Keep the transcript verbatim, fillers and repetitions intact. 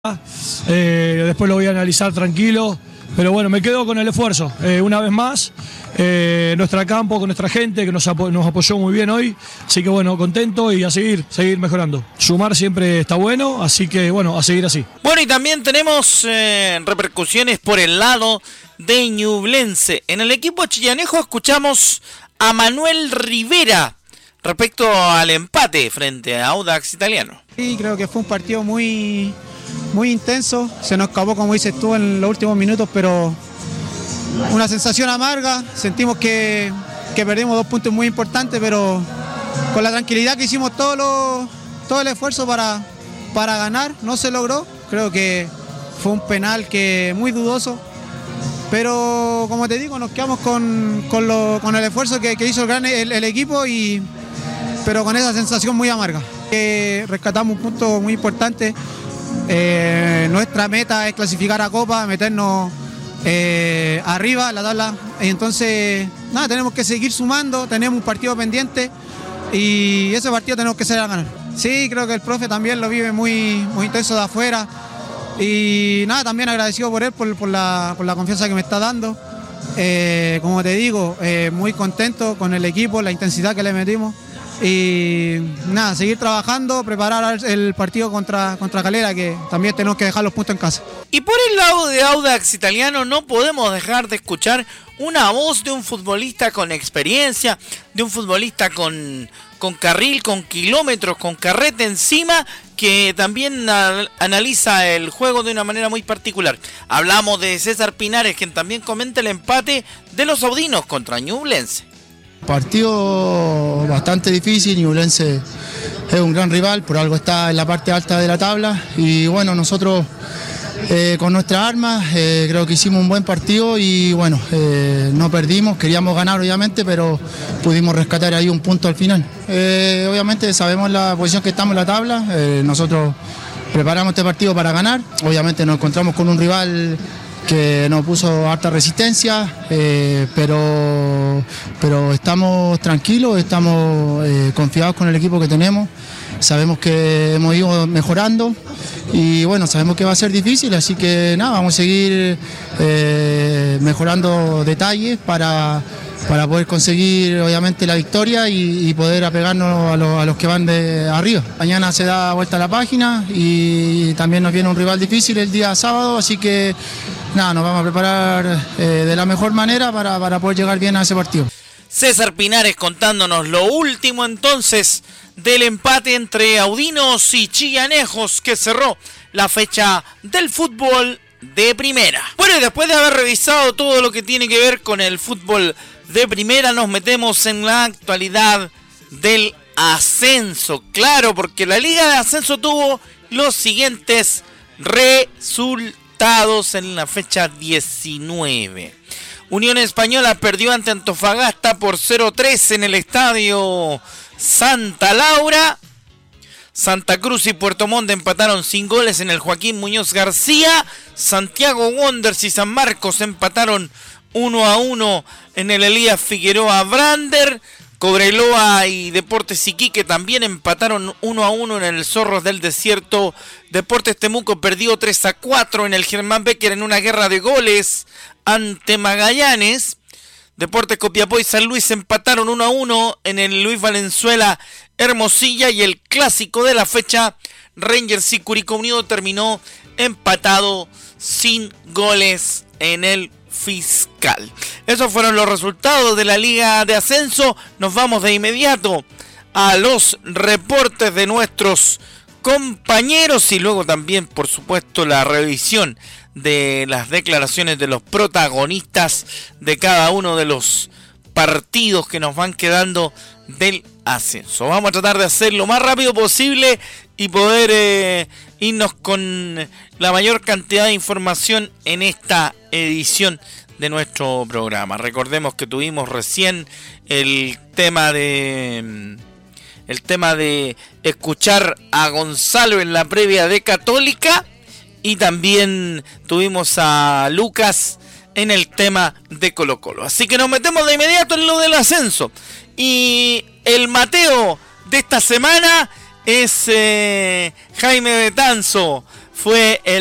Eh, después lo voy a analizar tranquilo, pero bueno, me quedo con el esfuerzo. Eh, una vez más, eh, nuestra campo, con nuestra gente que nos, apo nos apoyó muy bien hoy, así que bueno, contento y a seguir, seguir mejorando. Sumar siempre está bueno, así que bueno, a seguir así. Bueno, y también tenemos eh, repercusiones por el lado de Ñublense. En el equipo chillanejo escuchamos a Manuel Rivera respecto al empate frente a Audax Italiano. Sí, creo que fue un partido muy... muy intenso, se nos acabó como dices tú en los últimos minutos, pero una sensación amarga, sentimos que, que perdimos dos puntos muy importantes, pero con la tranquilidad que hicimos todo, lo, todo el esfuerzo para, para ganar, no se logró, creo que fue un penal que muy dudoso, pero como te digo, nos quedamos con, con, lo, con el esfuerzo que, que hizo el, gran, el, el equipo, y, pero con esa sensación muy amarga. Eh, rescatamos un punto muy importante. Eh, nuestra meta es clasificar a Copa, meternos eh, arriba en la tabla, y entonces nada, tenemos que seguir sumando, tenemos un partido pendiente y ese partido tenemos que salir a ganar. Sí, creo que el profe también lo vive muy, muy intenso de afuera, y nada, también agradecido por él, por, por, la, por la confianza que me está dando. Eh, como te digo, eh, muy contento con el equipo, la intensidad que le metimos. Y nada, seguir trabajando, preparar el partido contra, contra Calera, que también tenemos que dejar los puntos en casa. Y por el lado de Audax Italiano no podemos dejar de escuchar una voz de un futbolista con experiencia, de un futbolista con, con carril, con kilómetros, con carrete encima, que también a, analiza el juego de una manera muy particular. Hablamos de César Pinares, quien también comenta el empate de los audinos contra Ñublense. Partido bastante difícil, Ñublense es un gran rival, por algo está en la parte alta de la tabla, y bueno, nosotros eh, con nuestras armas eh, creo que hicimos un buen partido y bueno, eh, no perdimos, queríamos ganar obviamente, pero pudimos rescatar ahí un punto al final. Eh, obviamente sabemos la posición que estamos en la tabla, eh, nosotros preparamos este partido para ganar, obviamente nos encontramos con un rival que nos puso harta resistencia, eh, pero, pero estamos tranquilos, estamos eh, confiados con el equipo que tenemos, sabemos que hemos ido mejorando y bueno, sabemos que va a ser difícil, así que nada, vamos a seguir eh, mejorando detalles para, para poder conseguir obviamente la victoria y, y poder apegarnos a, lo, a los que van de arriba. Mañana se da vuelta a la página y también nos viene un rival difícil el día sábado, así que nada, nos vamos a preparar eh, de la mejor manera para, para poder llegar bien a ese partido. César Pinares contándonos lo último entonces del empate entre audinos y chillanejos que cerró la fecha del fútbol de primera. Bueno, y después de haber revisado todo lo que tiene que ver con el fútbol de primera, nos metemos en la actualidad del ascenso. Claro, porque la Liga de Ascenso tuvo los siguientes resultados en la fecha diecinueve. Unión Española perdió ante Antofagasta por cero tres en el estadio Santa Laura. Santa Cruz y Puerto Montt empataron sin goles en el Joaquín Muñoz García. Santiago Wanderers y San Marcos empataron uno a uno en el Elías Figueroa Brander. Cobreloa y Deportes Iquique también empataron uno a uno en el Zorros del Desierto. Deportes Temuco perdió tres a cuatro en el Germán Becker en una guerra de goles ante Magallanes. Deportes Copiapó y San Luis empataron uno a uno en el Luis Valenzuela Hermosilla, y el clásico de la fecha, Rangers y Curicó Unido, terminó empatado sin goles en el Fiscal. Esos fueron los resultados de la Liga de Ascenso. Nos vamos de inmediato a los reportes de nuestros compañeros y luego también, por supuesto, la revisión de las declaraciones de los protagonistas de cada uno de los partidos que nos van quedando del ascenso. Vamos a tratar de hacer lo más rápido posible y poder eh, irnos con la mayor cantidad de información en esta edición de nuestro programa. Recordemos que tuvimos recién el tema de el tema de escuchar a Gonzalo en la previa de Católica, y también tuvimos a Lucas en el tema de Colo Colo. Así que nos metemos de inmediato en lo del ascenso. Y el Mateo de esta semana es eh, Jaime Betanzo, fue el